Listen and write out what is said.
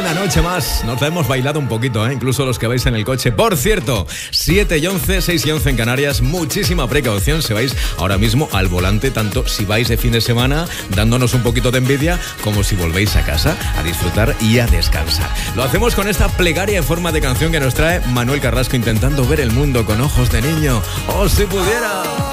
Una noche más. Nos la hemos bailado un poquito, incluso los que vais en el coche. Por cierto, 7:11, 6:11 en Canarias. Muchísima precaución si vais ahora mismo al volante, tanto si vais de fin de semana dándonos un poquito de envidia, como si volvéis a casa a disfrutar y a descansar. Lo hacemos con esta plegaria en forma de canción que nos trae Manuel Carrasco, intentando ver el mundo con ojos de niño. ¡Oh, si pudiera!